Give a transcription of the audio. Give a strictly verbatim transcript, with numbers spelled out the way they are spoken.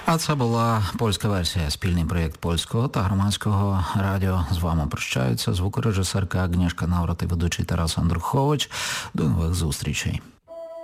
А це була польська версія, спільний проєкт польського та громадського радіо. З вами прощаються звукорежисерка Агнєшка Наврот і ведучий Тарас Андрухович. До нових зустрічей.